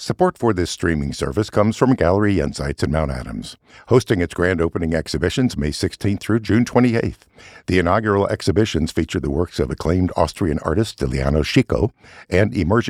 Support for this streaming service comes from Gallery Insights in Mount Adams, hosting its grand opening exhibitions May 16th through June 28th. The inaugural exhibitions feature the works of acclaimed Austrian artist Liliano Chico and emerging